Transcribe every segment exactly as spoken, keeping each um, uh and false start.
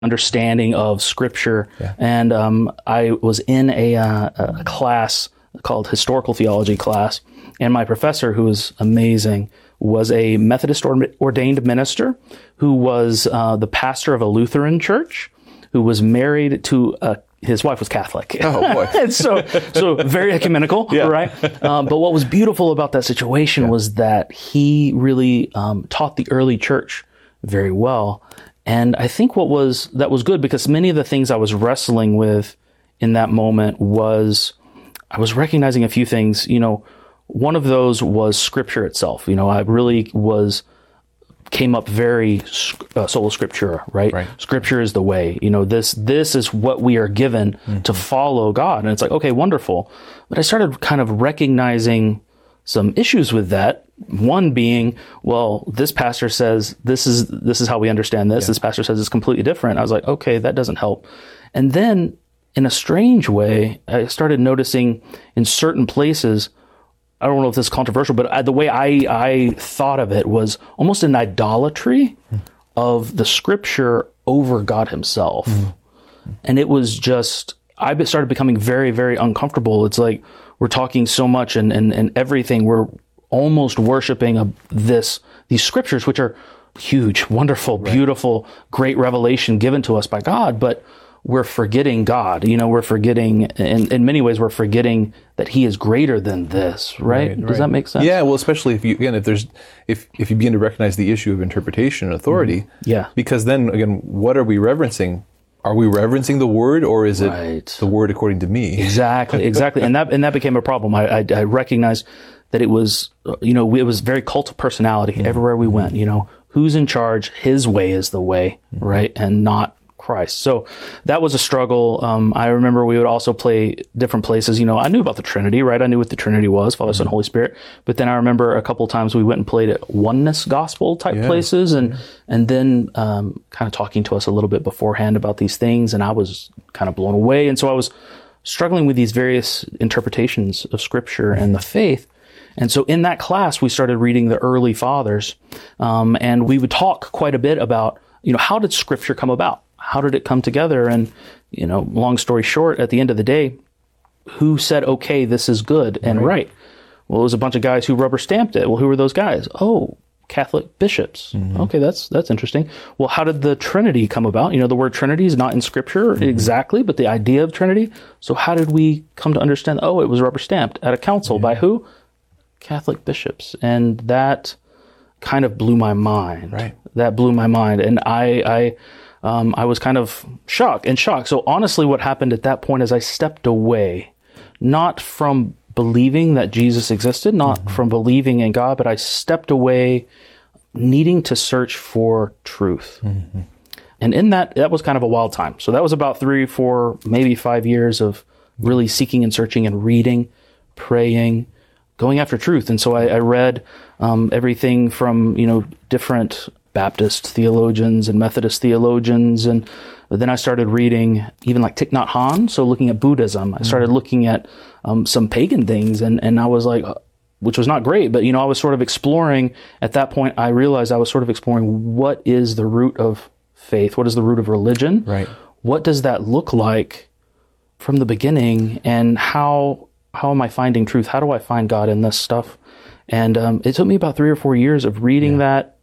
understanding of Scripture. Yeah. And um, I was in a, uh, a class called historical theology class, and my professor, who was amazing, was a Methodist ordained minister who was uh, the pastor of a Lutheran church, who was married to a his wife was Catholic. Oh, boy. And so, so very ecumenical, Yeah. right? Um, but what was beautiful about that situation Yeah. was that he really um, taught the early church very well. And I think what was, that was good, because many of the things I was wrestling with in that moment was, I was recognizing a few things. You know, one of those was Scripture itself. You know, I really was, came up very uh, sola scriptura, right? Right? Scripture is the way. You know, this this is what we are given mm-hmm. to follow God. And it's like, okay, wonderful. But I started kind of recognizing some issues with that. One being, well, this pastor says this is this is how we understand this. Yeah. This pastor says it's completely different. I was like, okay, that doesn't help. And then, in a strange way, I started noticing in certain places, I don't know if this is controversial, but I, the way I, I thought of it was almost an idolatry mm. of the Scripture over God himself. Mm. And it was just, I started becoming very, very uncomfortable. It's like we're talking so much and, and, and everything. We're almost worshiping a, this, these Scriptures, which are huge, wonderful, right. beautiful, great revelation given to us by God. But we're forgetting God. You know, we're forgetting, in, in many ways, we're forgetting that he is greater than this, right? right Does right. that make sense? Yeah, well, especially if you, again, if there's, if, if you begin to recognize the issue of interpretation and authority, mm-hmm. yeah. because then, again, what are we reverencing? Are we reverencing the Word, or is it right. the Word according to me? Exactly, exactly. And that, and that became a problem. I, I, I recognized that it was, you know, it was very cult of personality mm-hmm. everywhere we went, you know, who's in charge? His way is the way, mm-hmm. right? And not Christ. So that was a struggle. Um, I remember we would also play different places. You know, I knew about the Trinity, right? I knew what the Trinity was, Father, Son, Holy Spirit. But then I remember a couple of times we went and played at oneness gospel type yeah. places, and and then um, kind of talking to us a little bit beforehand about these things, and I was kind of blown away. And so I was struggling with these various interpretations of Scripture and the faith. And so in that class, we started reading the early fathers, um, and we would talk quite a bit about, you know, how did Scripture come about? How did it come together? And, you know, long story short, at the end of the day, who said, okay, this is good and right? right? Well, it was a bunch of guys who rubber stamped it. Well, who were those guys? Oh, Catholic bishops. Mm-hmm. Okay, that's that's interesting. Well, how did the Trinity come about? You know, the word Trinity is not in Scripture mm-hmm. exactly, but the idea of Trinity. So how did we come to understand, oh, it was rubber stamped at a council yeah. by who? Catholic bishops. And that kind of blew my mind. Right. That blew my mind. And I... I Um, I was kind of shocked and shocked. So honestly, what happened at that point is I stepped away, not from believing that Jesus existed, not mm-hmm. from believing in God, but I stepped away needing to search for truth. Mm-hmm. And in that, that was kind of a wild time. So that was about three, four, maybe five years of really seeking and searching and reading, praying, going after truth. And so I, I read um, everything from, you know, different Baptist theologians and Methodist theologians. And then I started reading even like Thich Nhat Hanh. So looking at Buddhism, I started looking at um, some pagan things. And, and I was like, which was not great, but, you know, I was sort of exploring at that point. I realized I was sort of exploring what is the root of faith? What is the root of religion? Right. What does that look like from the beginning? And how, how am I finding truth? How do I find God in this stuff? And um, it took me about three or four years of reading yeah. that.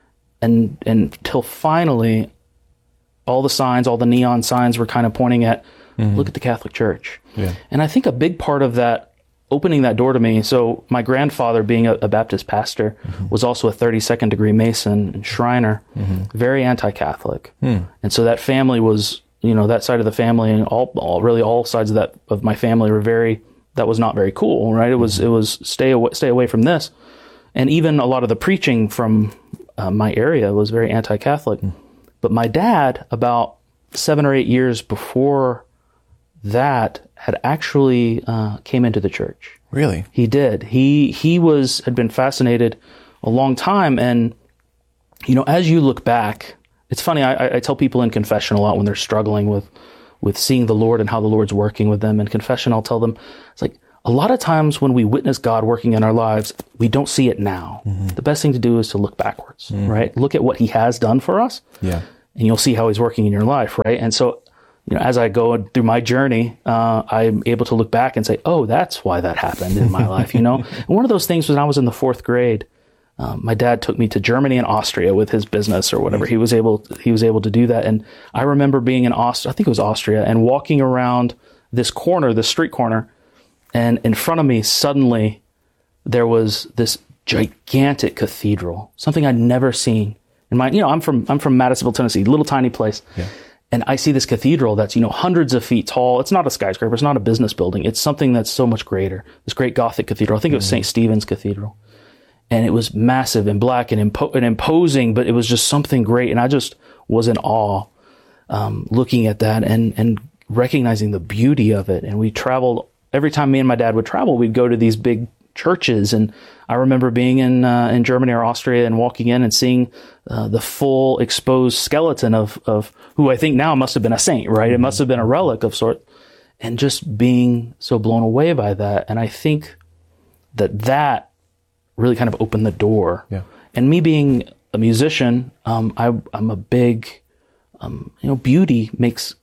And until finally, all the signs, all the neon signs were kind of pointing at, mm-hmm. look at the Catholic Church. Yeah. And I think a big part of that, opening that door to me, so my grandfather, being a, a Baptist pastor, mm-hmm. was also a thirty-second degree Mason and Shriner, mm-hmm. very anti-Catholic. Mm. And so that family was, you know, that side of the family, and all, all really all sides of that of my family were very, that was not very cool, right? It was, mm-hmm. it was stay away, stay away from this. And even a lot of the preaching from Uh, my area was very anti-Catholic. Mm. But my dad, about seven or eight years before that, had actually uh, came into the church. Really? He did. He he was had been fascinated a long time. And, you know, as you look back, it's funny, I, I tell people in confession a lot when they're struggling with, with seeing the Lord and how the Lord's working with them. In confession, I'll tell them, it's like, a lot of times when we witness God working in our lives, we don't see it now. Mm-hmm. The best thing to do is to look backwards, mm-hmm. right? Look at what he has done for us. Yeah. and you'll see how he's working in your life, right? And so, you know, as I go through my journey, uh, I'm able to look back and say, oh, that's why that happened in my life, you know? And one of those things was when I was in the fourth grade, um, my dad took me to Germany and Austria with his business or whatever. He was able, he was able to do that. And I remember being in Austria, I think it was Austria, and walking around this corner, this street corner, and in front of me, suddenly there was this gigantic cathedral, something I'd never seen in my, you know, I'm from, I'm from Madisonville, Tennessee, little tiny place. Yeah. And I see this cathedral that's, you know, hundreds of feet tall. It's not a skyscraper. It's not a business building. It's something that's so much greater. This great Gothic cathedral. I think mm-hmm. it was Saint Stephen's Cathedral. And it was massive and black and, impo- and imposing, but it was just something great. And I just was in awe um, looking at that and, and recognizing the beauty of it. And we traveled, every time me and my dad would travel, we'd go to these big churches. And I remember being in uh, in Germany or Austria and walking in and seeing uh, the full exposed skeleton of of who I think now must have been a saint, right? Mm-hmm. It must have been a relic of sort, and just being so blown away by that. And I think that that really kind of opened the door. Yeah. And me being a musician, um, I, I'm a big, um, you know, beauty makes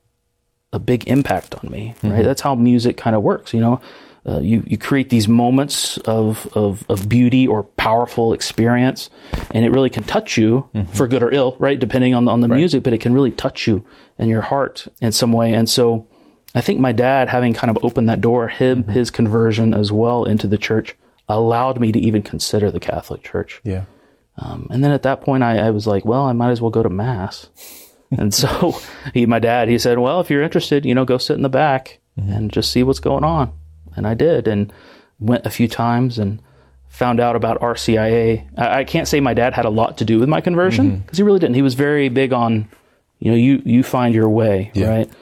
a big impact on me, right? Mm-hmm. That's how music kind of works, you know. Uh, you, you create these moments of, of, of beauty or powerful experience, and it really can touch you mm-hmm. for good or ill, right? Depending on, on the right. music, but it can really touch you in your heart in some way. And so I think my dad, having kind of opened that door, him, mm-hmm. his conversion as well into the church, allowed me to even consider the Catholic Church. Yeah. Um, and then at that point, I, I was like, well, I might as well go to Mass. And so he, my dad, he said, well, if you're interested, you know, go sit in the back mm-hmm. and just see what's going on. And I did, and went a few times and found out about R C I A. I, I can't say my dad had a lot to do with my conversion, because mm-hmm. he really didn't. He was very big on, you know, you, you find your way, yeah. right?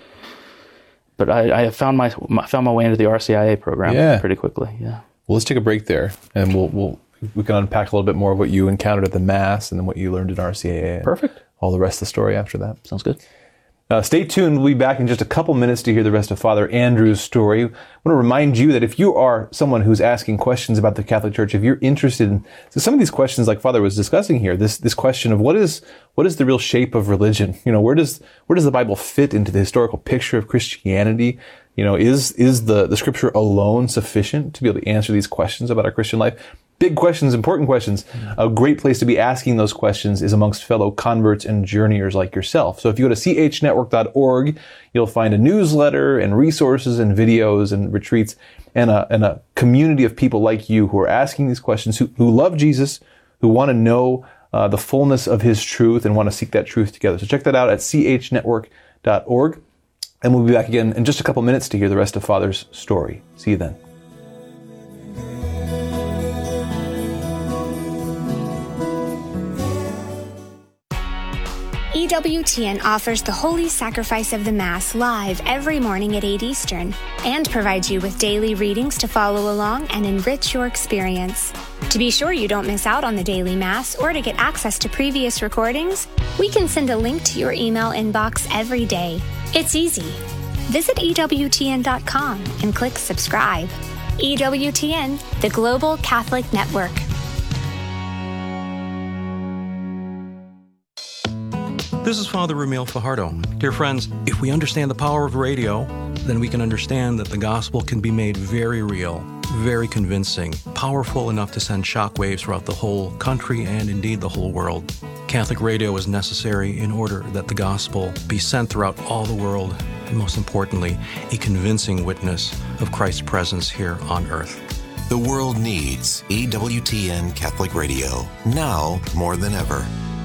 But I, I found my, my found my way into the R C I A program yeah. pretty quickly. Yeah. Well, let's take a break there, and we'll we'll we can unpack a little bit more of what you encountered at the Mass and then what you learned in R C I A. Perfect. All the rest of the story after that. Sounds good. Uh, stay tuned. We'll be back in just a couple minutes to hear the rest of Father Andrew's story. I want to remind you that if you are someone who's asking questions about the Catholic Church, if you're interested in so some of these questions, like Father was discussing here, this this question of what is what is the real shape of religion? You know, where does where does the Bible fit into the historical picture of Christianity? You know, is is the the Scripture alone sufficient to be able to answer these questions about our Christian life? Big questions, important questions. A great place to be asking those questions is amongst fellow converts and journeyers like yourself. So if you go to c h network dot org, you'll find a newsletter and resources and videos and retreats and a, and a community of people like you who are asking these questions, who, who love Jesus, who want to know uh, the fullness of his truth and want to seek that truth together. So check that out at c h network dot org. And we'll be back again in just a couple minutes to hear the rest of Father's story. See you then. E W T N offers the Holy Sacrifice of the Mass live every morning at eight Eastern and provides you with daily readings to follow along and enrich your experience. To be sure you don't miss out on the daily Mass or to get access to previous recordings, we can send a link to your email inbox every day. It's easy. Visit E W T N dot com and click subscribe. E W T N, the Global Catholic Network. This is Father Ramil Fajardo. Dear friends, if we understand the power of radio, then we can understand that the gospel can be made very real, very convincing, powerful enough to send shockwaves throughout the whole country and indeed the whole world. Catholic radio is necessary in order that the gospel be sent throughout all the world, and most importantly, a convincing witness of Christ's presence here on earth. The world needs E W T N Catholic Radio, now more than ever.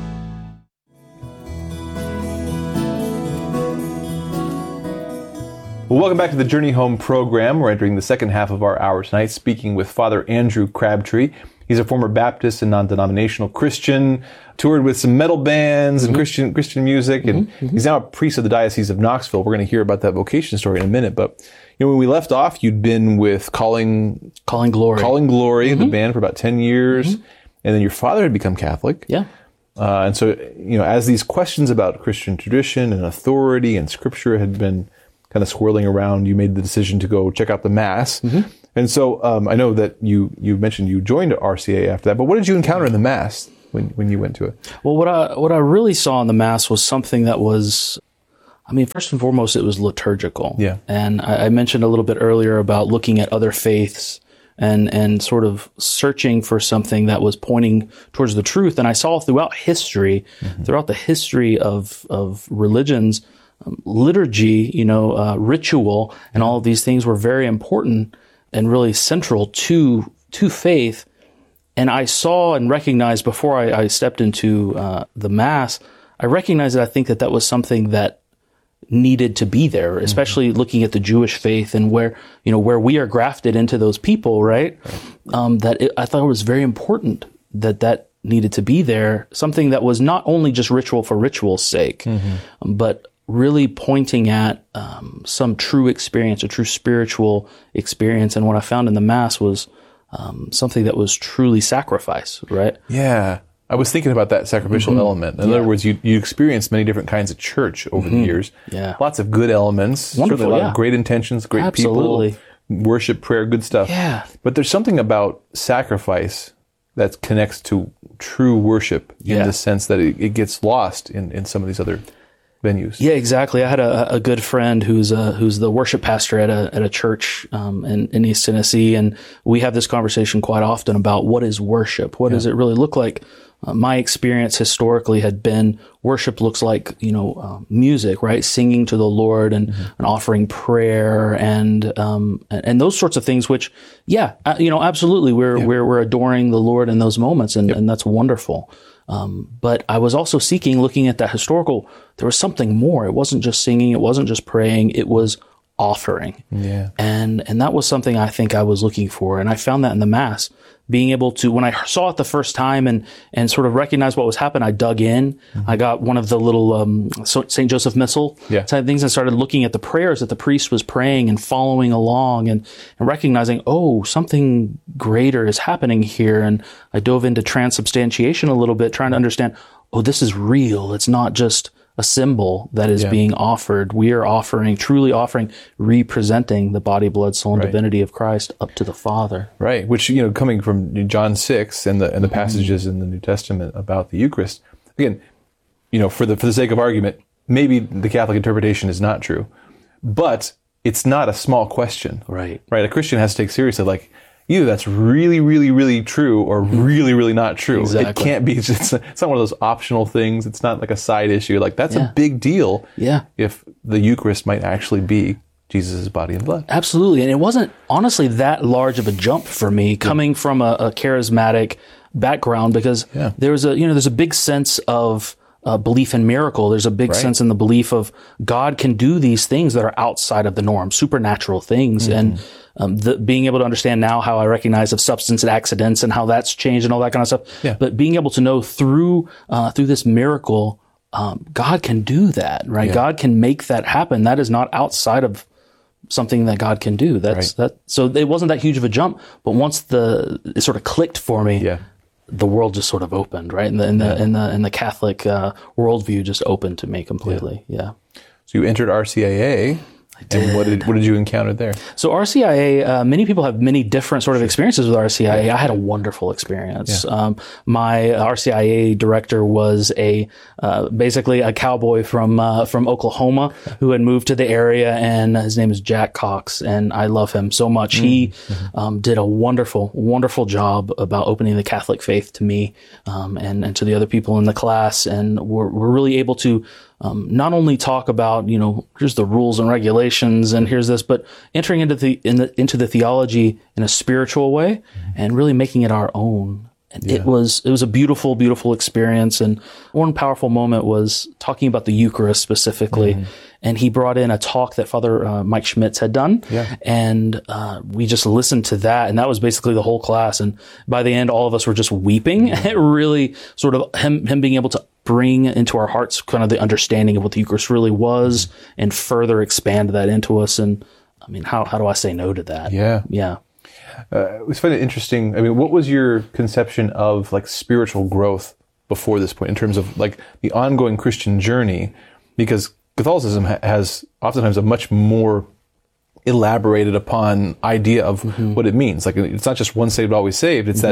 Well, welcome back to the Journey Home program. We're entering the second half of our hour tonight, speaking with Father Andrew Crabtree. He's a former Baptist and non-denominational Christian, toured with some metal bands and mm-hmm. Christian Christian music, and mm-hmm. he's now a priest of the Diocese of Knoxville. We're going to hear about that vocation story in a minute, but you know, when we left off, you'd been with Calling Calling Glory, Calling Glory, mm-hmm. the band for about ten years, mm-hmm. and then your father had become Catholic. Yeah. Uh, and so, you know, as these questions about Christian tradition and authority and Scripture had been kind of swirling around, you made the decision to go check out the Mass. Mm-hmm. And so um, I know that you you mentioned you joined R C A after that, but what did you encounter in the Mass when when you went to it? Well, what I what I really saw in the Mass was something that was, I mean, first and foremost, it was liturgical. Yeah. And I, I mentioned a little bit earlier about looking at other faiths and and sort of searching for something that was pointing towards the truth. And I saw throughout history, mm-hmm. throughout the history of of religions, um, liturgy, you know, uh, ritual, and all of these things were very important and really central to to faith. And I saw and recognized before I, I stepped into uh, the Mass, I recognized that I think that that was something that needed to be there, especially mm-hmm. looking at the Jewish faith and where, you know, where we are grafted into those people, right? right. Um, that it, I thought it was very important that that needed to be there, something that was not only just ritual for ritual's sake, mm-hmm. um, but really pointing at um, some true experience, a true spiritual experience. And what I found in the Mass was um, something that was truly sacrifice, right? Yeah. I was thinking about that sacrificial mm-hmm. element. In yeah. other words, you you experienced many different kinds of church over mm-hmm. the years. Yeah. Lots of good elements. Wonderful, a lot yeah. of great intentions, great Absolutely. people, worship, prayer, good stuff. Yeah. But there's something about sacrifice that connects to true worship in yeah. the sense that it, it gets lost in, in some of these other venues. Yeah, exactly. I had a, a good friend who's a, who's the worship pastor at a at a church um, in, in East Tennessee, and we have this conversation quite often about what is worship. What yeah. does it really look like? Uh, my experience historically had been worship looks like, you know, uh, music, right? Singing to the Lord and, mm-hmm. and offering prayer and um, and, and those sorts of things. Which, yeah, uh, you know, absolutely, we're yeah. we're we're adoring the Lord in those moments, and, yep. and that's wonderful. Um, but I was also seeking, looking at that historical, there was something more. It wasn't just singing. It wasn't just praying. It was offering. Yeah. And, and that was something I think I was looking for. And I found that in the Mass, being able to, when I saw it the first time and, and sort of recognized what was happening, I dug in. Mm-hmm. I got one of the little, um, Saint Joseph Missal yeah. type things and started looking at the prayers that the priest was praying and following along and, and recognizing, oh, something greater is happening here. And I dove into transubstantiation a little bit, trying to understand, oh, this is real. It's not just a symbol that is yeah. being offered. We are offering, truly offering, representing the body, blood, soul, and right. divinity of Christ up to the Father. Right. Which, you know, coming from John six and the and the passages mm-hmm. in the New Testament about the Eucharist, again, you know, for the for the sake of argument, maybe the Catholic interpretation is not true, but it's not a small question. Right. Right. A Christian has to take seriously, like, either that's really, really, really true or really, really not true. Exactly. It can't be, it's, it's not one of those optional things. It's not like a side issue. Like, that's yeah. a big deal yeah. if the Eucharist might actually be Jesus' body and blood. Absolutely. And it wasn't honestly that large of a jump for me coming yeah. from a, a charismatic background because yeah. there's a, you know, there's a big sense of Uh, belief in miracle. There's a big right. sense in the belief of God can do these things that are outside of the norm, supernatural things. Mm-hmm. And um, the, being able to understand now how I recognize of substance and accidents and how that's changed and all that kind of stuff. Yeah. But being able to know through uh, through this miracle, um, God can do that, right? Yeah. God can make that happen. That is not outside of something that God can do. That's right. that. So it wasn't that huge of a jump. But once the it sort of clicked for me. Yeah. The world just sort of opened, right? And the in the yeah. in the in the Catholic uh, worldview just opened to me completely. Yeah. yeah. So you entered R C I A. I did. And what did what did you encounter there? So R C I A, uh, many people have many different sort of experiences with R C I A. I had a wonderful experience. Yeah. Um, my R C I A director was a uh, basically a cowboy from uh, from Oklahoma who had moved to the area, and his name is Jack Cox, and I love him so much. Mm-hmm. He um, did a wonderful, wonderful job about opening the Catholic faith to me um, and and to the other people in the class, and we're we're really able to. Um, not only talk about, you know, here's the rules and regulations and here's this, but entering into the, in the into the theology in a spiritual way and really making it our own. And yeah. it was it was a beautiful, beautiful experience. And one powerful moment was talking about the Eucharist specifically. Mm-hmm. And he brought in a talk that Father uh, Mike Schmitz had done. Yeah. And uh, we just listened to that. And that was basically the whole class. And by the end, all of us were just weeping. Mm-hmm. It really sort of him him being able to bring into our hearts kind of the understanding of what the Eucharist really was mm-hmm. and further expand that into us. And I mean, how how do I say no to that? Yeah. Yeah. Uh, it was kind of interesting. I mean, what was your conception of like spiritual growth before this point in terms of like the ongoing Christian journey? Because Catholicism ha- has oftentimes a much more elaborated upon idea of mm-hmm. what it means. Like, it's not just once saved, always saved. It's mm-hmm. that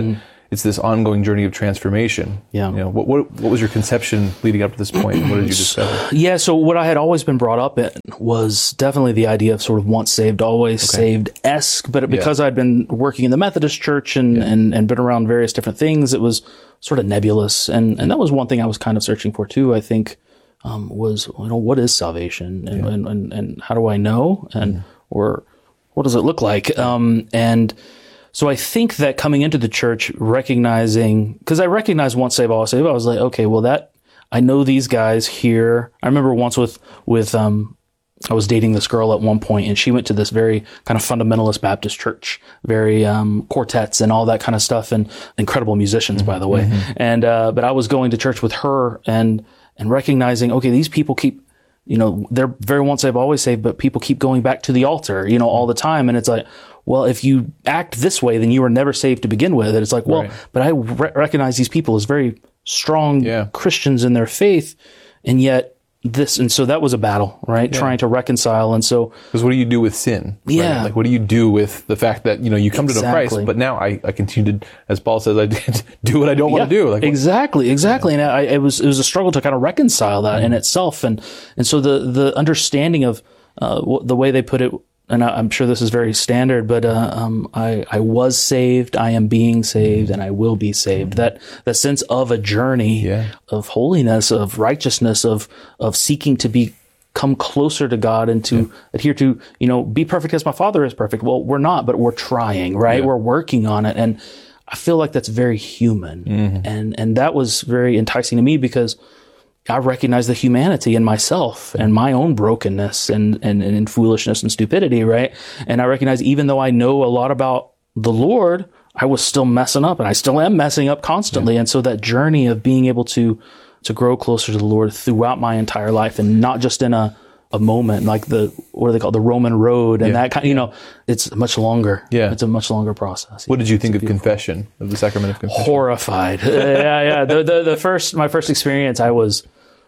it's this ongoing journey of transformation. Yeah. You know, what, what, what was your conception leading up to this point? And what did you discover? Yeah. So what I had always been brought up in was definitely the idea of sort of once saved, always Okay. saved-esque. But because I'd been working in the Methodist church and, Yeah. and, and been around various different things, it was sort of nebulous. And, and that was one thing I was kind of searching for too, I think, um, was, you know, what is salvation and, and, and, and how do I know? And, or what does it look like? Um, and so I think that coming into the church, recognizing, because I recognized once saved, always saved, I was like, okay, well that, I know these guys here. I remember once with, with, um, I was dating this girl at one point and she went to this very kind of fundamentalist Baptist church, very, um, quartets and all that kind of stuff and incredible musicians, by the way. Mm-hmm. And, uh, but I was going to church with her and, and recognizing, okay, these people keep, you know, they're very once saved, always saved, but people keep going back to the altar, you know, all the time. And it's like, well, if you act this way, then you were never saved to begin with. And it's like, well, Right. but I re- recognize these people as very strong Yeah. Christians in their faith. And yet this, and so that was a battle, right? Trying to reconcile. And so, Because what do you do with sin? right? Yeah. Like, what do you do with the fact that, you know, you come to know Exactly. Christ, but now I, I continue to, as Paul says, I do what I don't want to do. Like, what- exactly, exactly. And I, it was, it was a struggle to kind of reconcile that in itself. And, and so the, the understanding of, uh, what, the way they put it, and I, I'm sure this is very standard, but, uh, um, I, I was saved, I am being saved, and I will be saved. That, that sense of a journey Yeah. of holiness, of righteousness, of, of seeking to be, come closer to God and to yeah. adhere to, you know, be perfect as my Father is perfect. Well, we're not, but we're trying, right? Yeah. We're working on it. And I feel like that's very human. Mm-hmm. And, and that was very enticing to me because I recognize the humanity in myself and my own brokenness and, and, and in foolishness and stupidity, right? And I recognize even though I know a lot about the Lord, I was still messing up and I still am messing up constantly. Yeah. And so that journey of being able to, to grow closer to the Lord throughout my entire life and not just in a, a moment like the, what do they call it, the Roman road and yeah. that kind, you know, it's much longer. Yeah. It's a much longer process. What did you think of confession, of the sacrament of confession? Horrified. yeah, yeah. The, the, the first, my first experience, I was,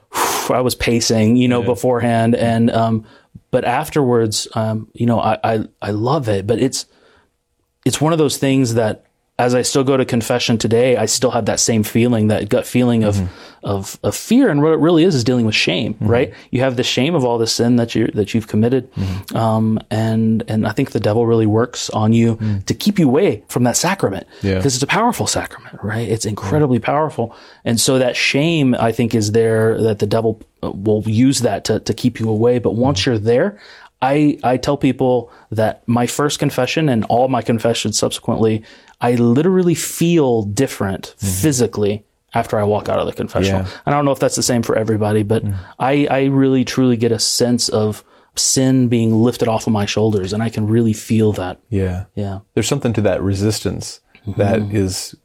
I was pacing, you know, yeah. beforehand. And, um, but afterwards, um, you know, I, I, I love it, but it's, it's one of those things that as I still go to confession today, I still have that same feeling, that gut feeling of, mm-hmm. of, of fear. And what it really is, is dealing with shame, mm-hmm. right? You have the shame of all the sin that you, that you've committed. Mm-hmm. Um, and, and I think the devil really works on you mm-hmm. to keep you away from that sacrament because yeah. it's a powerful sacrament, right? It's incredibly mm-hmm. powerful. And so that shame, I think, is there that the devil will use that to, to keep you away. But once mm-hmm. you're there, I, I tell people that my first confession and all my confessions subsequently, I literally feel different mm-hmm. physically after I walk out of the confessional. Yeah. I don't know if that's the same for everybody, but mm. I, I really truly get a sense of sin being lifted off of my shoulders, and I can really feel that. Yeah. Yeah. There's something to that resistance mm-hmm. that is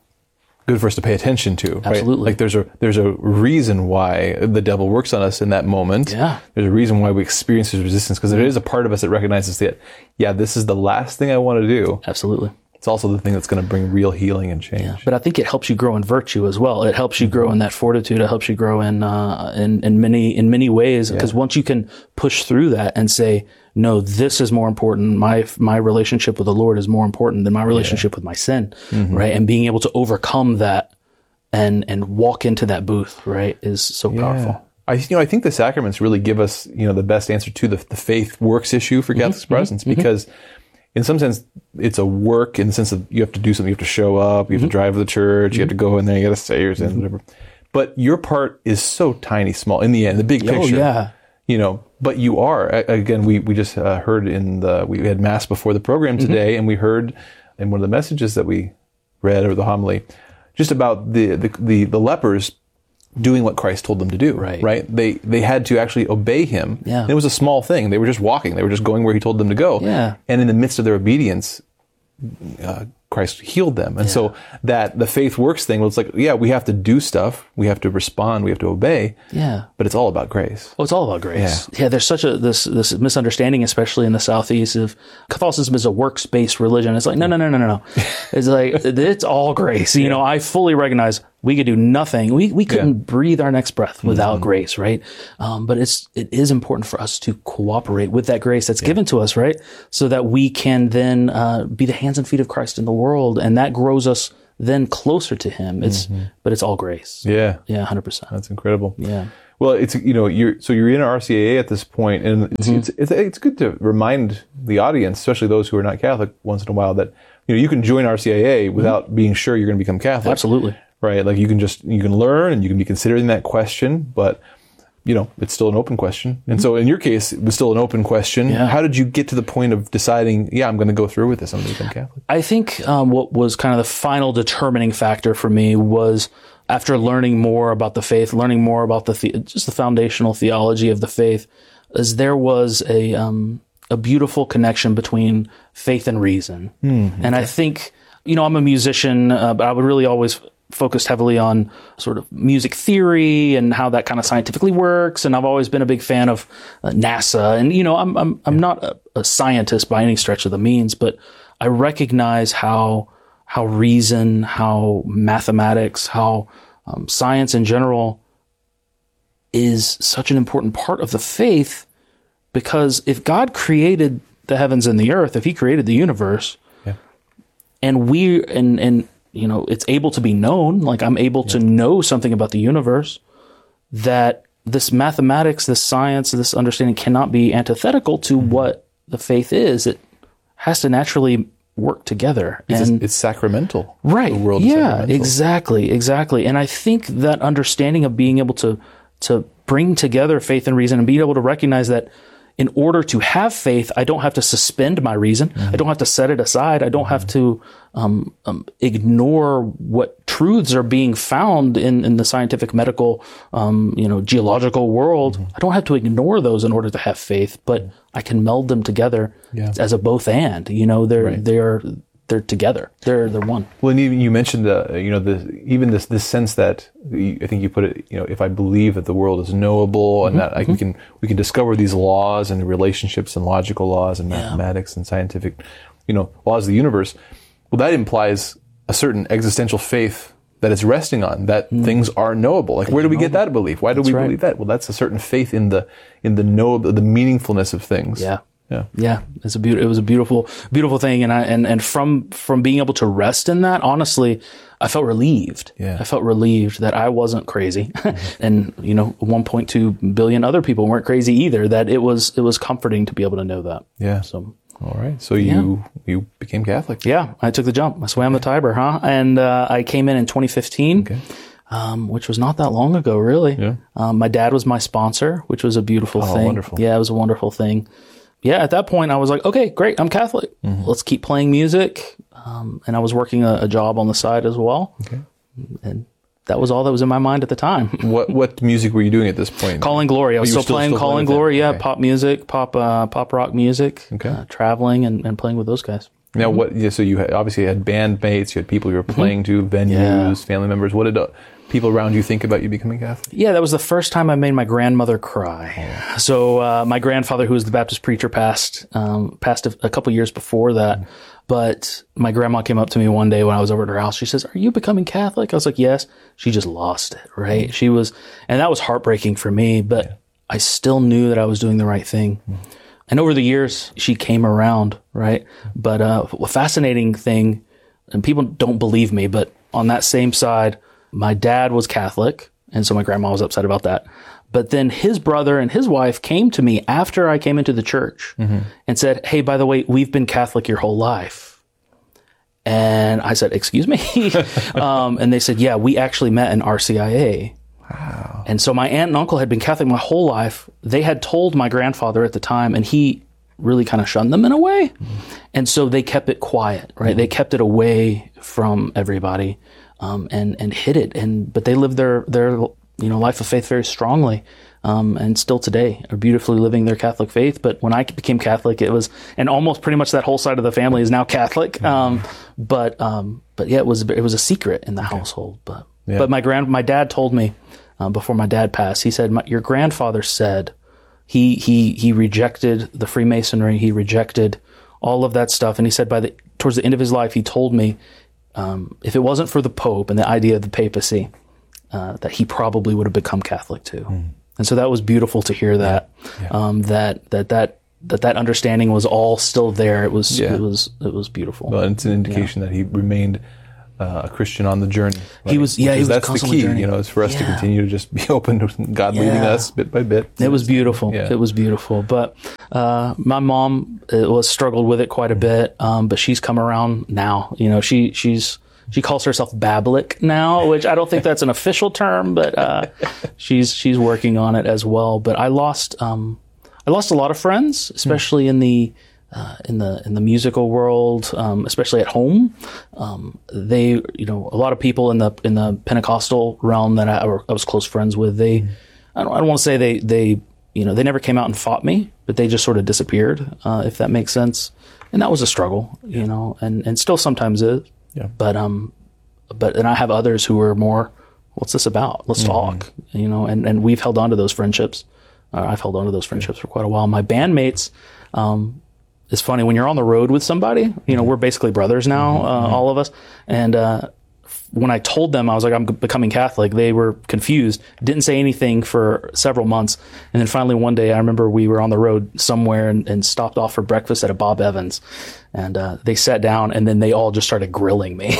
good for us to pay attention to. Absolutely. Right? Like there's a there's a reason why the devil works on us in that moment. Yeah. There's a reason why we experience his resistance, because there is a part of us that recognizes that, yeah, this is the last thing I want to do. Absolutely. It's also the thing that's going to bring real healing and change. Yeah, but I think it helps you grow in virtue as well. It helps you grow in that fortitude. It helps you grow in uh, in, in many in many ways. Because yeah. once you can push through that and say, no, this is more important. My my relationship with the Lord is more important than my relationship yeah. with my sin, mm-hmm. right? And being able to overcome that and and walk into that booth, right, is so yeah. powerful. I you know I think the sacraments really give us you know the best answer to the the faith works issue for Catholics mm-hmm. Protestants mm-hmm. because. In some sense, it's a work in the sense of you have to do something. You have to show up. You have mm-hmm. to drive to the church. Mm-hmm. You have to go in there. You got to say your sins, mm-hmm. whatever. But your part is so tiny, small in the end, the big picture. Oh, yeah. You know, but you are, again, we, we just uh, heard in the, we had Mass before the program today, mm-hmm. and we heard in one of the messages that we read or the homily, just about the, the, the, the lepers doing what Christ told them to do, right? Right? They they had to actually obey him. Yeah. And it was a small thing. They were just walking. They were just going where he told them to go. Yeah. And in the midst of their obedience, uh, Christ healed them. And yeah. so that the faith works thing, well, it's like, yeah, we have to do stuff. We have to respond. We have to obey. Yeah. But it's all about grace. Oh, it's all about grace. Yeah. yeah there's such a, this, this misunderstanding, especially in the Southeast, of Catholicism is a works-based religion. It's like, no, no, no, no, no, no. It's like, it's all grace. You yeah. know, I fully recognize we could do nothing. We, we couldn't yeah. breathe our next breath without mm-hmm. grace, right? Um, but it's, it is important for us to cooperate with that grace that's yeah. given to us, right? So that we can then, uh, be the hands and feet of Christ in the world. And that grows us then closer to him. It's, mm-hmm. but it's all grace. Yeah. Yeah. one hundred percent. That's incredible. Yeah. Well, it's, you know, you're, so you're in R C A A at this point, and it's, mm-hmm. it's, it's, it's good to remind the audience, especially those who are not Catholic, once in a while that, you know, you can join R C A A without mm-hmm. being sure you're going to become Catholic. Absolutely. Right. Like you can just, you can learn and you can be considering that question, but, you know, it's still an open question. And mm-hmm. so in your case, it was still an open question. Yeah. How did you get to the point of deciding, yeah, I'm going to go through with this, I'm going to become Catholic? I think um, what was kind of the final determining factor for me was after learning more about the faith, learning more about the, the just the foundational theology of the faith, is there was a um, a beautiful connection between faith and reason. Mm-hmm. And I think, you know, I'm a musician, uh, but I would really always focused heavily on sort of music theory and how that kind of scientifically works. And I've always been a big fan of uh, NASA. And, you know, I'm, I'm, I'm not a, a scientist by any stretch of the means, but I recognize how, how reason, how mathematics, how um, science in general is such an important part of the faith, because if God created the heavens and the earth, if he created the universe, yeah. and we, and, and, you know, it's able to be known, like I'm able yeah. to know something about the universe, that this mathematics, this science, this understanding cannot be antithetical to mm-hmm. what the faith is. It has to naturally work together. It's, and it's sacramental. Right. The world yeah, is sacramental. exactly. Exactly. And I think that understanding of being able to, to bring together faith and reason and being able to recognize that in order to have faith, I don't have to suspend my reason. Mm-hmm. I don't have to set it aside. I don't mm-hmm. have to um, um, ignore what truths are being found in, in the scientific, medical, um, you know, geological world. Mm-hmm. I don't have to ignore those in order to have faith, but mm-hmm. I can meld them together yeah. as a both and. You know, they're right. they're they're together. They're they're one. Well, and even you mentioned the you know the even this this sense that you, I think you put it, you know, if I believe that the world is knowable mm-hmm, and that mm-hmm. I, we can we can discover these laws and relationships and logical laws and mathematics yeah. and scientific, you know, laws of the universe. Well, that implies a certain existential faith that it's resting on, that mm. things are knowable. Like, where do we get that belief? Why do that's we right. believe that? Well, that's a certain faith in the in the know the meaningfulness of things. Yeah. Yeah, yeah, it's a beautiful. It was a beautiful, beautiful thing, and I and and from from being able to rest in that, honestly, I felt relieved. Yeah, I felt relieved that I wasn't crazy, mm-hmm. and you know, one point two billion other people weren't crazy either. That it was it was comforting to be able to know that. Yeah. So, all right. So you yeah. you became Catholic. Yeah, I took the jump. I swam the Tiber, huh? And uh, I came in in twenty fifteen. Okay. Um, which was not that long ago, really. Yeah. Um, my dad was my sponsor, which was a beautiful oh, thing. Wonderful. Yeah, it was a wonderful thing. Yeah, at that point, I was like, okay, great, I'm Catholic. Mm-hmm. Let's keep playing music. Um, and I was working a, a job on the side as well. Okay. And that was all that was in my mind at the time. What what music were you doing at this point? Calling Glory. I was oh, still, still playing still Calling playing Glory, yeah, okay. pop music, pop uh, pop rock music, okay. uh, traveling and, and playing with those guys. Now, what? Yeah, so you had, obviously had bandmates, you had people you were playing mm-hmm. to, venues, yeah. family members. What did uh, people around you think about you becoming Catholic? Yeah, that was the first time I made my grandmother cry. Oh. So uh, my grandfather, who was the Baptist preacher, passed um, passed a, a couple years before that. Mm. But my grandma came up to me one day when I was over at her house. She says, "Are you becoming Catholic?" I was like, "Yes." She just lost it, right? Mm. She was, and that was heartbreaking for me. But yeah. I still knew that I was doing the right thing. Mm. And over the years, she came around, right? But uh, a fascinating thing, and people don't believe me, but on that same side, my dad was Catholic, and so my grandma was upset about that. But then his brother and his wife came to me after I came into the church mm-hmm. and said, "Hey, by the way, we've been Catholic your whole life." And I said, "Excuse me?" um, and they said, "Yeah, we actually met in R C I A." Wow. And so my aunt and uncle had been Catholic my whole life. They had told my grandfather at the time, and he really kind of shunned them in a way. Mm-hmm. And so they kept it quiet, right? Mm-hmm. They kept it away from everybody, um, and, and hid it. And, but they lived their, their, you know, life of faith very strongly. Um, and still today are beautifully living their Catholic faith. But when I became Catholic, it was, and almost pretty much that whole side of the family is now Catholic. Mm-hmm. Um, but, um, but yeah, it was, it was a secret in the okay. household. But, yeah. but my grand, my dad told me, Uh, before my dad passed, he said, my, your grandfather said he, he, he rejected the Freemasonry. He rejected all of that stuff. And he said by the, towards the end of his life, he told me, um, if it wasn't for the Pope and the idea of the papacy, uh, that he probably would have become Catholic too. Mm. And so that was beautiful to hear that, yeah. Yeah. um, that, that, that, that, that understanding was all still there. It was, yeah. it was, it was beautiful. Well, it's an indication yeah. that he remained uh, a Christian on the journey. Right? He was, yeah, Because he was that's the constantly key, journeying. you know, is for us to Yeah. continue to just be open to God Yeah. leading us bit by bit. It was beautiful. Yeah. It was beautiful. But uh, my mom uh, was struggled with it quite a bit. Um, but she's come around now. You know, she she's she calls herself Bablic now, which I don't think that's an official term, but uh, she's she's working on it as well. But I lost um, I lost a lot of friends, especially in the uh, in the in the musical world, um, especially at home. Um, they, you know, a lot of people in the in the Pentecostal realm that I, were, I was close friends with. They, I don't, I don't want to say they they you know they never came out and fought me, but they just sort of disappeared, uh, if that makes sense. And that was a struggle, you know, and and still sometimes is. Yeah. But um, but and I have others who are more, what's this about? Let's Mm-hmm. talk, you know, and and we've held on to those friendships. Uh, I've held on to those friendships for quite a while. My bandmates, um, it's funny when you're on the road with somebody, you know, we're basically brothers now, uh, all of us. And, uh, when I told them I was like, I'm becoming Catholic, they were confused, didn't say anything for several months. And then finally one day I remember we were on the road somewhere and, and stopped off for breakfast at a Bob Evans. And, uh, they sat down and then they all just started grilling me.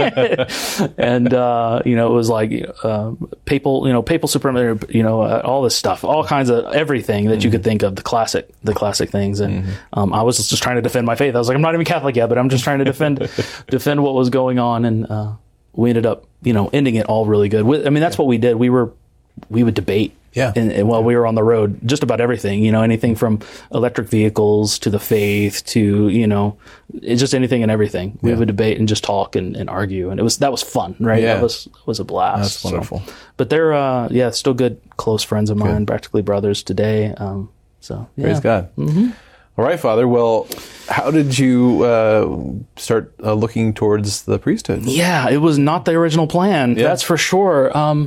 And, uh, you know, it was like, uh, papal, you know, papal supremacy, you know, uh, all this stuff, all kinds of everything that you could think of, the classic, the classic things. And, um, I was just trying to defend my faith. I was like, I'm not even Catholic yet, but I'm just trying to defend, defend what was going on. And, uh, we ended up, you know, ending it all really good. I mean, that's what we did. We were, we would debate. Yeah. And, and while we were on the road, just about everything, you know, anything from electric vehicles to the faith to, you know, it's just anything and everything. We Yeah. would debate and just talk and, and argue. And it was, that was fun, right? Yeah. That was, was a blast. That's So- wonderful. but they're, uh, yeah, still good, close friends of mine, practically brothers today. Um, so yeah. Praise God. Mm-hmm. All right, Father. Well, how did you uh, start uh, looking towards the priesthood? Yeah, it was not the original plan. Yeah. That's for sure. Um,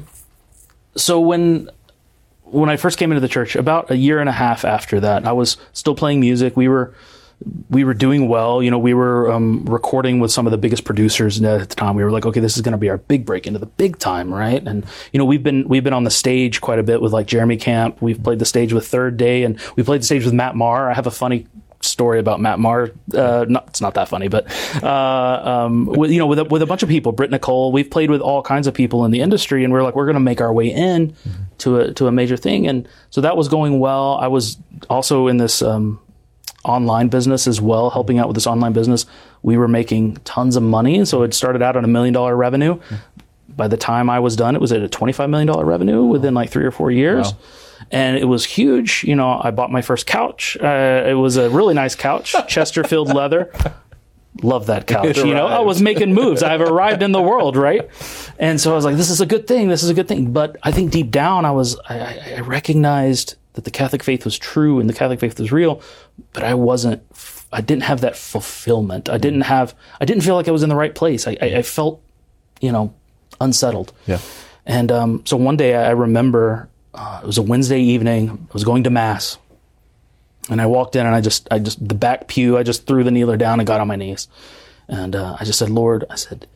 so when when I first came into the church, about a year and a half after that, I was still playing music. We were we were doing well. You know, we were um, recording with some of the biggest producers at the time. We were like, okay, this is going to be our big break into the big time, right? And you know, we've been we've been on the stage quite a bit with like Jeremy Camp. We've played the stage with Third Day, and we played the stage with Matt Maher. I have a funny story about Matt Maher. Uh, not, it's not that funny, but uh, um, with, you know, with a, with a bunch of people, Britt Nicole. We've played with all kinds of people in the industry, and we're like, we're going to make our way in mm-hmm. to a to a major thing, and so that was going well. I was also in this um, online business as well, helping out with this online business. We were making tons of money, so it started out on a million dollar revenue. Mm-hmm. By the time I was done, it was at a twenty-five million dollars revenue within like three or four years. Wow. And it was huge. You know, I bought my first couch. Uh, it was a really nice couch, Chesterfield leather. Love that couch. You know, I was making moves. I've arrived in the world, right? And so I was like, this is a good thing. This is a good thing. But I think deep down, I was, I, I recognized that the Catholic faith was true and the Catholic faith was real, but I wasn't, I didn't have that fulfillment. I didn't have, I didn't feel like I was in the right place. I, I, I felt, you know, unsettled. Yeah. And um, so one day I remember, Uh, it was a Wednesday evening. I was going to mass, and I walked in, and I just, I just, the back pew, I just threw the kneeler down and got on my knees, and uh, I just said, Lord, I said,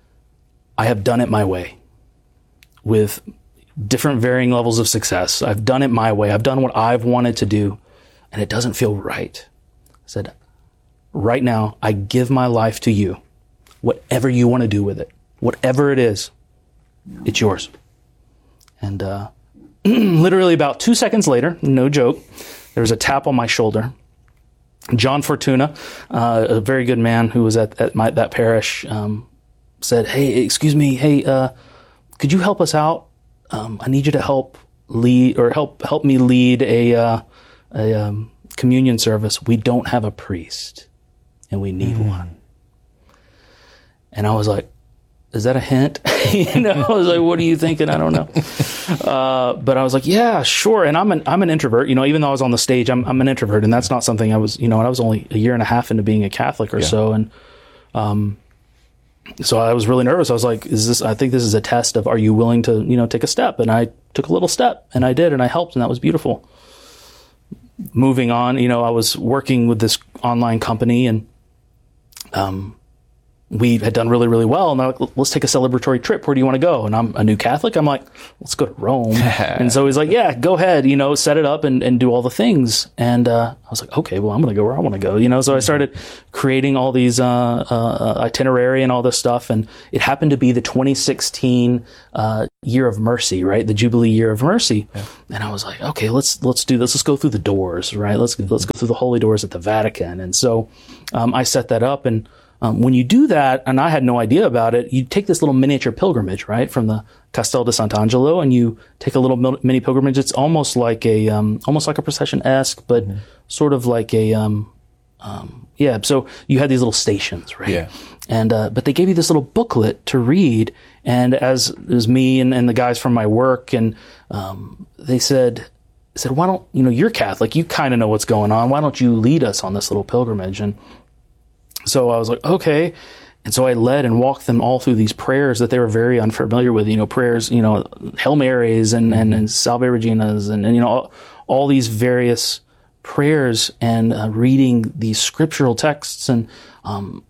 I have done it my way, with different varying levels of success. I've done it my way. I've done what I've wanted to do, and it doesn't feel right. I said, right now, I give my life to you. Whatever you want to do with it, whatever it is, it's yours. And uh, literally about two seconds later, no joke, there was a tap on my shoulder. John Fortuna, uh, a very good man who was at, at my, that parish, um, said, hey, excuse me, hey, uh, could you help us out? Um, I need you to help lead or help help me lead a, uh, a um, communion service. We don't have a priest, and we need mm. one. And I was like, is that a hint? You know, I was like, what are you thinking? I don't know. Uh, but I was like, yeah, sure. And I'm an, I'm an introvert, you know, even though I was on the stage, I'm, I'm an introvert, and that's not something I was, you know, and I was only a year and a half into being a Catholic or yeah. so. And, um, so I was really nervous. I was like, is this, I think this is a test of, are you willing to, you know, take a step? And I took a little step, and I did, and I helped, and that was beautiful. Moving on, you know, I was working with this online company, and, um, we had done really, really well. And they're like, let's take a celebratory trip. Where do you want to go? And I'm a new Catholic. I'm like, let's go to Rome. And so he's like, yeah, go ahead, you know, set it up and, and do all the things. And uh, I was like, okay, well, I'm going to go where I want to go, you know. So I started creating all these uh, uh, itinerary and all this stuff. And it happened to be the twenty sixteen uh, year of mercy, right? The Jubilee year of mercy. Yeah. And I was like, okay, let's let's do this. Let's go through the doors, right? Let's let's go through the holy doors at the Vatican. And so um, I set that up. And Um, when you do that, and I had no idea about it, you take this little miniature pilgrimage, right, from the Castel di Sant'Angelo, and you take a little mini pilgrimage. It's almost like a, um, almost like a procession-esque, but mm-hmm. sort of like a, um, um, yeah. So you had these little stations, right? Yeah. And uh, but they gave you this little booklet to read, and as it was me and, and the guys from my work, and um, they said, said, why don't you know you're Catholic, you kind of know what's going on. Why don't you lead us on this little pilgrimage? And so I was like, okay. And so I led and walked them all through these prayers that they were very unfamiliar with, you know, prayers, you know, Hail Marys and, and, and Salve Reginas and, and, you know, all, all these various prayers and uh, reading these scriptural texts. And um,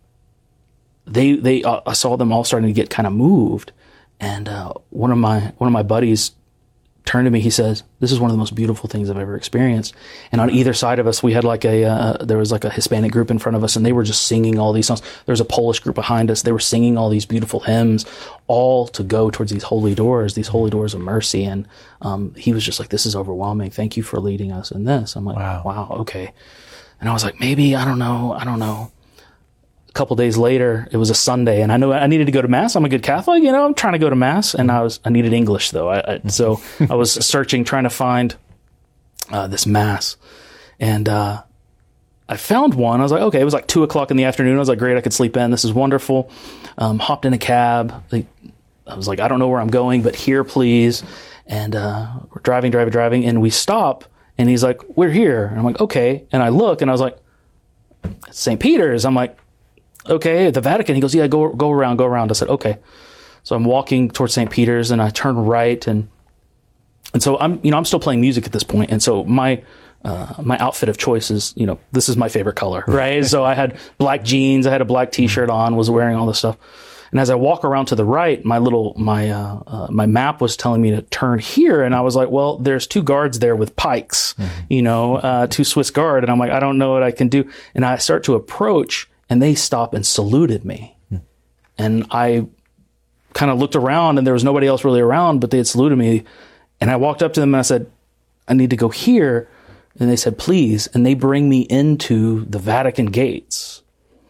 they, they, uh, I saw them all starting to get kind of moved. And uh, one of my, one of my buddies turned to me, he says, this is one of the most beautiful things I've ever experienced. And on either side of us, we had like a, uh, there was like a Hispanic group in front of us, and they were just singing all these songs. There was a Polish group behind us. They were singing all these beautiful hymns, all to go towards these holy doors, these holy doors of mercy. And um, he was just like, this is overwhelming. Thank you for leading us in this. I'm like, wow, wow, okay. And I was like, maybe, I don't know, I don't know. A couple days later, it was a Sunday, and I knew I needed to go to Mass. I'm a good Catholic, you know, I'm trying to go to Mass, and I was, I needed English though. I, I, so I was searching, trying to find uh, this Mass, and uh, I found one. I was like, okay, it was like two o'clock in the afternoon. I was like, great, I could sleep in. This is wonderful. Um, hopped in a cab. They, I was like, I don't know where I'm going, but here, please. And uh, we're driving, driving, driving, and we stop, and he's like, we're here. And I'm like, okay. And I look, and I was like, it's Saint Peter's. I'm like, okay, at the Vatican. He goes, yeah, go go around, go around. I said, okay. So I'm walking towards Saint Peter's, and I turn right, and and so I'm, you know, I'm still playing music at this point, and so my uh, my outfit of choice is, you know, this is my favorite color, right? So I had black jeans, I had a black T-shirt on, was wearing all this stuff, and as I walk around to the right, my little my uh, uh, my map was telling me to turn here, and I was like, well, there's two guards there with pikes, mm-hmm. you know, uh, two Swiss guard, and I'm like, I don't know what I can do, and I start to approach. And they stopped and saluted me. Hmm. And I kind of looked around, and there was nobody else really around, but they had saluted me. And I walked up to them and I said, I need to go here. And they said, please. And they bring me into the Vatican gates,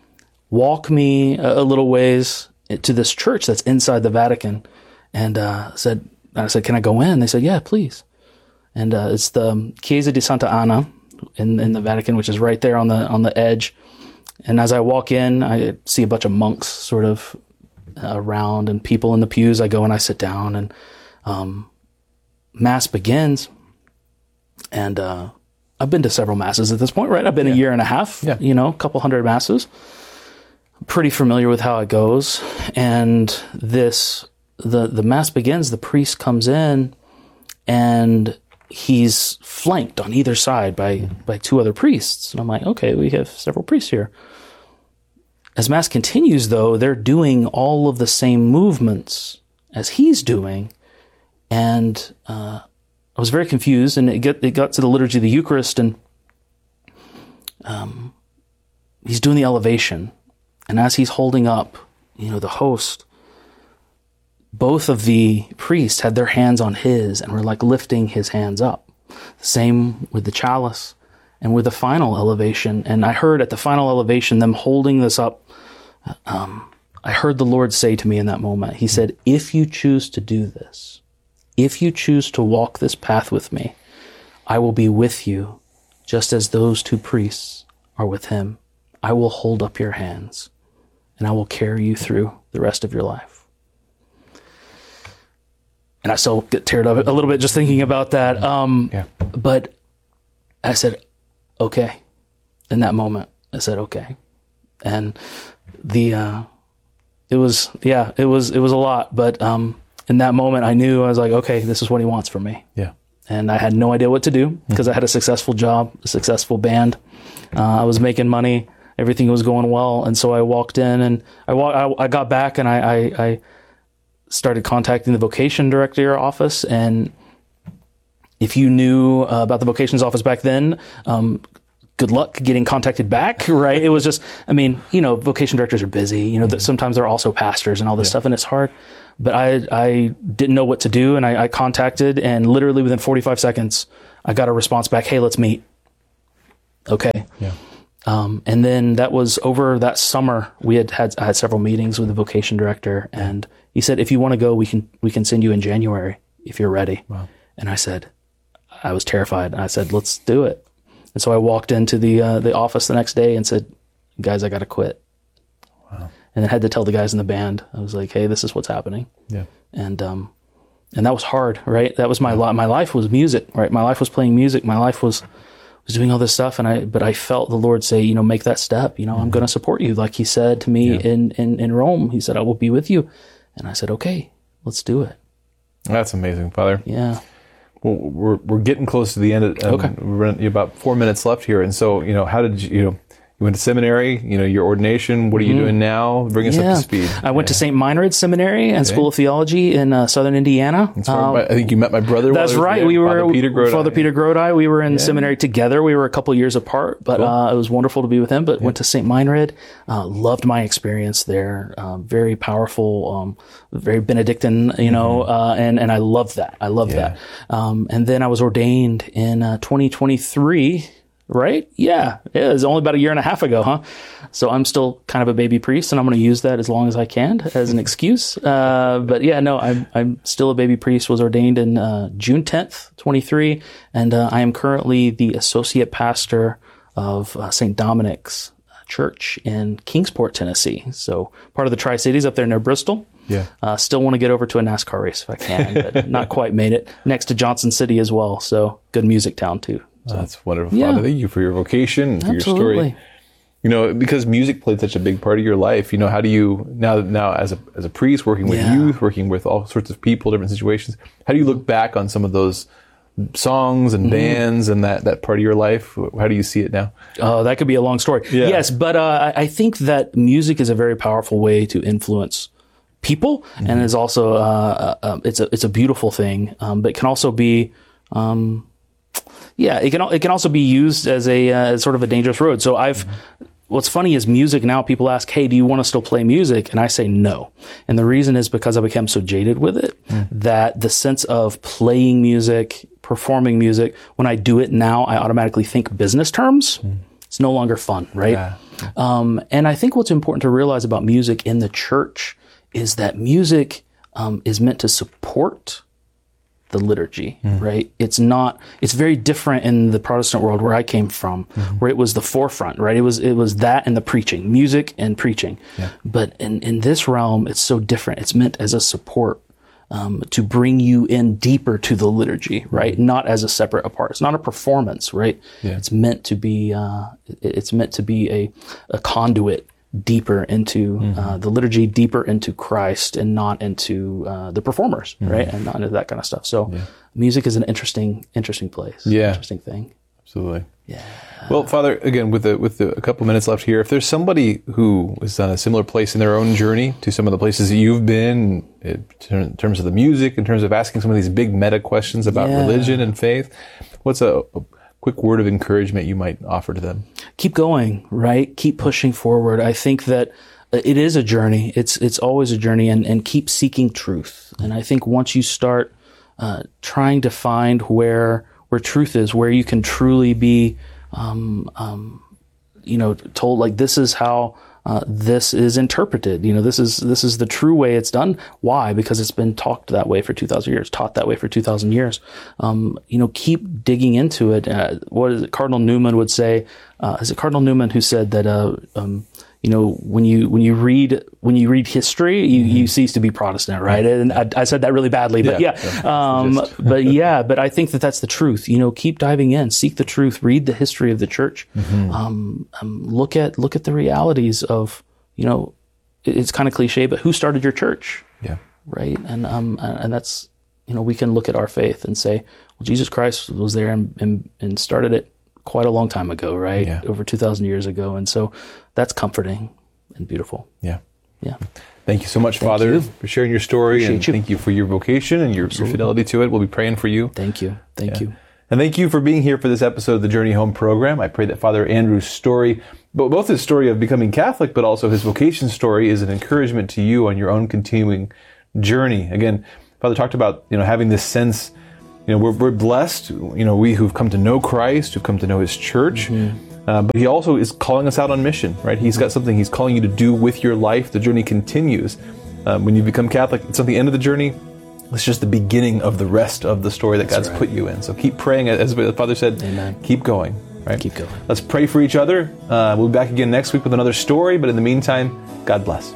walk me a, a little ways to this church that's inside the Vatican. And uh, said, and I said, can I go in? They said, yeah, please. And uh, it's the Chiesa di Santa Anna in, in the Vatican, which is right there on the on the edge. And as I walk in, I see a bunch of monks sort of around and people in the pews. I go and I sit down, and um, Mass begins. And uh, I've been to several Masses at this point, right? I've been yeah. a year and a half, yeah. you know, a couple hundred Masses. I'm pretty familiar with how it goes. And this, the, the Mass begins, the priest comes in, and he's flanked on either side by, mm-hmm. by two other priests. And I'm like, okay, we have several priests here. As Mass continues, though, they're doing all of the same movements as he's doing. And uh, I was very confused, and it, get, it got to the liturgy of the Eucharist, and um, he's doing the elevation. And as he's holding up, you know, the host, both of the priests had their hands on his and were like lifting his hands up. The same with the chalice and with the final elevation. And I heard at the final elevation them holding this up. Um, I heard the Lord say to me in that moment, he said, if you choose to do this, if you choose to walk this path with me, I will be with you just as those two priests are with him. I will hold up your hands and I will carry you through the rest of your life. And I still get teared up a little bit just thinking about that. Um, yeah. But I said, okay. In that moment, I said, okay. And the, uh, it was, yeah, it was, it was a lot. But um, in that moment, I knew, I was like, okay, this is what he wants from me. Yeah. And I had no idea what to do because I had a successful job, a successful band. Uh, I was making money. everything was going well. And so I walked in and I wa- I, I got back and I, I, I started contacting the vocation director office. And if you knew uh, about the vocations office back then, um, good luck getting contacted back, right? It was just, I mean, you know, vocation directors are busy, you know, that sometimes they're also pastors and all this yeah. stuff, and it's hard. But I I didn't know what to do, and I, I contacted, and literally within forty-five seconds, I got a response back, hey, let's meet. Okay. Yeah. Um, and then that was over that summer. We had had, I had several meetings with the vocation director, and he said, if you want to go, we can we can send you in January if you're ready. Wow. And I said, I was terrified. I said, let's do it. And so I walked into the uh, the office the next day and said, guys, I got to quit. Wow. And then had to tell the guys in the band. I was like, hey, this is what's happening. Yeah. And um, and that was hard, right? That was my life. My life was music, right? My life was playing music. My life was was doing all this stuff. And I, but I felt the Lord say, you know, make that step. You know, mm-hmm. I'm going to support you. Like he said to me yeah. in, in, in Rome, he said, I will be with you. And I said, okay, let's do it. That's amazing, Father. Yeah. Well, we're we're getting close to the end. Of, um, okay. We're about four minutes left here, and so you know, how did you? You know, you went to seminary. You know, your ordination. What are you mm-hmm. doing now? Bring us yeah. up to speed. I went yeah. to Saint Meinrad Seminary and okay. School of Theology in uh, Southern Indiana. Um, I think you met my brother. That's right. There. We were Father Peter Grodi. Father Peter Grodi. We were in yeah. seminary together. We were a couple years apart, but cool. uh, it was wonderful to be with him. But yeah. went to Saint Meinrad. Uh, loved my experience there. Uh, very powerful. Um, very Benedictine, you know, mm-hmm. uh, and, and I loved that. I loved yeah. that. Um, and then I was ordained in, uh, twenty twenty-three, right? Yeah. Yeah. It was only about a year and a half ago, huh? So I'm still kind of a baby priest, and I'm going to use that as long as I can as an excuse. Uh, but yeah, no, I'm, I'm still a baby priest, was ordained in, uh, June tenth, twenty-three. And, uh, I am currently the associate pastor of uh, Saint Dominic's Church in Kingsport, Tennessee. So part of the Tri-Cities up there near Bristol. Yeah. Uh, still want to get over to a NASCAR race if I can, but not quite made it. Next to Johnson City as well. So good music town too. So, that's wonderful, yeah. Father. Thank you for your vocation and for Absolutely. your story. You know, because music played such a big part of your life, you know, how do you, now now as a as a priest, working with yeah. youth, working with all sorts of people, different situations, how do you look back on some of those songs and bands mm-hmm. and that, that part of your life? How do you see it now? Oh, that could be a long story. Yeah. Yes, but uh, I think that music is a very powerful way to influence people, mm-hmm. and is also uh, uh, it's a it's a beautiful thing, um, but it can also be, um, yeah, it can it can also be used as a uh, sort of a dangerous road. So I've. Mm-hmm. What's funny is music now, people ask, hey, do you want to still play music? And I say no. And the reason is because I became so jaded with it mm. that the sense of playing music, performing music, when I do it now, I automatically think business terms. Mm. It's no longer fun, right? Yeah. Um, and I think what's important to realize about music in the church is that music um, is meant to support the liturgy, mm. right? It's not, it's very different in the Protestant world where I came from, mm-hmm. where it was the forefront, right? It was, it was that and the preaching, music and preaching. Yeah. But in, in this realm, it's so different. It's meant as a support, um, to bring you in deeper to the liturgy, right? Mm-hmm. Not as a separate apart. It's not a performance, right? Yeah. It's meant to be, uh, it's meant to be a, a conduit deeper into mm-hmm. uh, the liturgy, deeper into Christ, and not into uh, the performers, mm-hmm. right? And not into that kind of stuff. So yeah. music is an interesting, interesting place. Yeah. Interesting thing. Absolutely. Yeah. Well, Father, again, with the, with the, a couple minutes left here, if there's somebody who is on a similar place in their own journey to some of the places that you've been, in terms of the music, in terms of asking some of these big meta questions about yeah. religion and faith, what's a, a quick word of encouragement you might offer to them? Keep going, right? Keep pushing forward. I think that it is a journey. It's it's always a journey, and, and keep seeking truth. And I think once you start uh, trying to find where where truth is, where you can truly be, um, um, you know, told like this is how uh, this is interpreted. You know, this is this is the true way it's done. Why? Because it's been talked that way for two thousand years, taught that way for two thousand years. Um, you know, keep digging into it. Uh, what is it? Cardinal Newman would say. Uh, is it Cardinal Newman who said that? Uh, um, you know, when you when you read when you read history, you, mm-hmm. you cease to be Protestant, right? And I, I said that really badly, but yeah, yeah. yeah. Um, but yeah, but I think that that's the truth. You know, keep diving in, seek the truth, read the history of the church, mm-hmm. um, um, look at look at the realities of, you know, it's kind of cliche, but who started your church? Yeah, right. And um, and that's, you know, we can look at our faith and say, well, Jesus Christ was there and and, and started it quite a long time ago, right? Yeah. Over two thousand years ago. And so that's comforting and beautiful. Yeah. Yeah. Thank you so much, Thank Father, you. for sharing your story. Appreciate and you. Thank you for your vocation and your, your fidelity to it. We'll be praying for you. Thank you. Thank Yeah. you. And thank you for being here for this episode of the Journey Home program. I pray that Father Andrew's story, but both his story of becoming Catholic, but also his vocation story, is an encouragement to you on your own continuing journey. Again, Father talked about, you know, having this sense, you know, we're, we're blessed, you know, we who've come to know Christ, who've come to know his church, mm-hmm. uh, but he also is calling us out on mission, right? He's got something he's calling you to do with your life. The journey continues. Um, when you become Catholic, it's not the end of the journey. It's just the beginning of the rest of the story that God's right. put you in. So keep praying, as the Father said, Amen. Keep going, right? Keep going. Let's pray for each other. Uh, we'll be back again next week with another story, but in the meantime, God bless.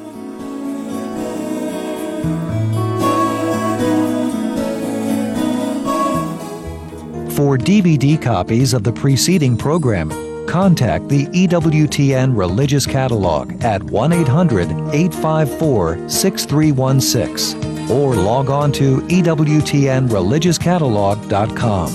For D V D copies of the preceding program, contact the E W T N Religious Catalog at one eight hundred, eight five four, six three one six or log on to E W T N religious catalog dot com.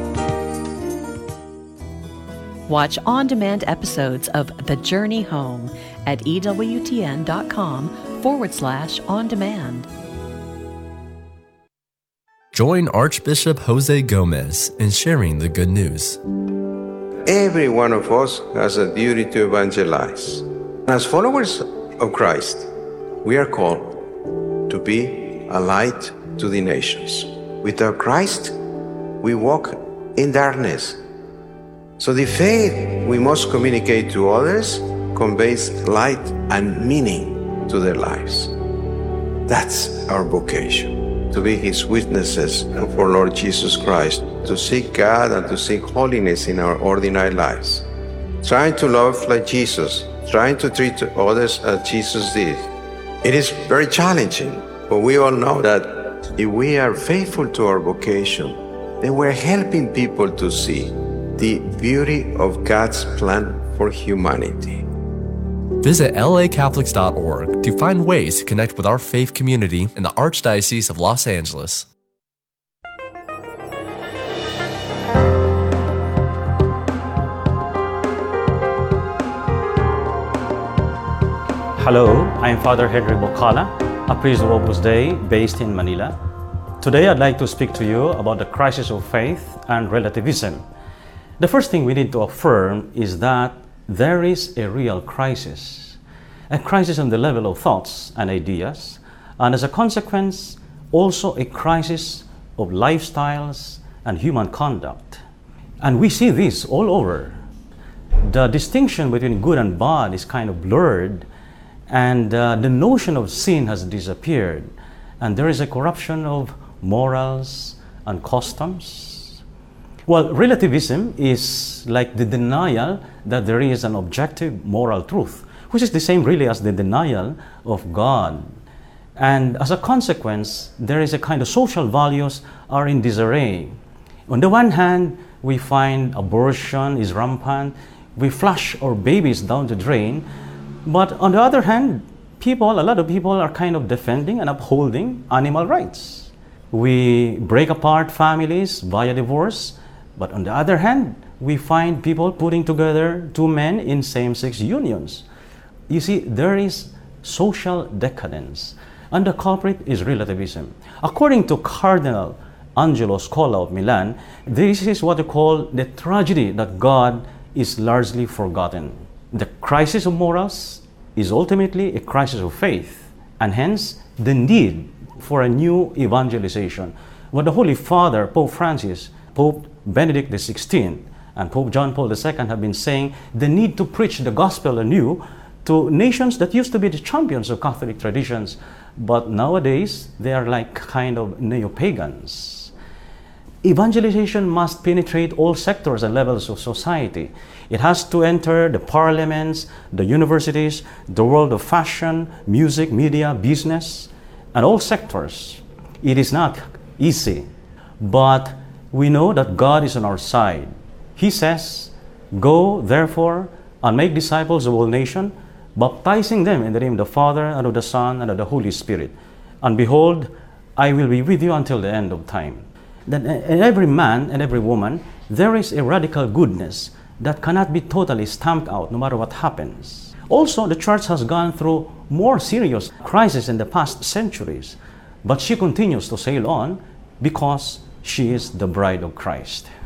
Watch on-demand episodes of The Journey Home at ewtn.com forward slash on-demand. Join Archbishop Jose Gomez in sharing the good news. Every one of us has a duty to evangelize. As followers of Christ, we are called to be a light to the nations. Without Christ, we walk in darkness. So the faith we must communicate to others conveys light and meaning to their lives. That's our vocation, to be His witnesses for Lord Jesus Christ, to seek God and to seek holiness in our ordinary lives. Trying to love like Jesus, trying to treat others as Jesus did. It is very challenging, but we all know that if we are faithful to our vocation, then we're helping people to see the beauty of God's plan for humanity. Visit L A Catholics dot org to find ways to connect with our faith community in the Archdiocese of Los Angeles. Hello, I'm Father Henry Bocala, a priest of Opus Dei based in Manila. Today I'd like to speak to you about the crisis of faith and relativism. The first thing we need to affirm is that there is a real crisis, a crisis on the level of thoughts and ideas, and as a consequence, also a crisis of lifestyles and human conduct. And we see this all over. The distinction between good and bad is kind of blurred, and uh, the notion of sin has disappeared, and there is a corruption of morals and customs. Well, relativism is like the denial that there is an objective moral truth, which is the same really as the denial of God. And as a consequence, there is a kind of social values are in disarray. On the one hand, we find abortion is rampant, we flush our babies down the drain, but on the other hand, people, a lot of people are kind of defending and upholding animal rights. We break apart families via divorce, but on the other hand, we find people putting together two men in same-sex unions. You see, there is social decadence, and the culprit is relativism. According to Cardinal Angelo Scola of Milan, this is what they call the tragedy that God is largely forgotten. The crisis of morals is ultimately a crisis of faith, and hence the need for a new evangelization. What the Holy Father, Pope Francis, Pope Benedict the sixteenth, and Pope John Paul the second have been saying the need to preach the gospel anew to nations that used to be the champions of Catholic traditions, but nowadays they are like kind of neo-pagans. Evangelization must penetrate all sectors and levels of society. It has to enter the parliaments, the universities, the world of fashion, music, media, business, and all sectors. It is not easy, but we know that God is on our side. He says, "Go, therefore, and make disciples of all nations, baptizing them in the name of the Father, and of the Son, and of the Holy Spirit. And behold, I will be with you until the end of time." That every man and every woman there is a radical goodness that cannot be totally stamped out no matter what happens. Also, the church has gone through more serious crises in the past centuries, but she continues to sail on because she is the bride of Christ.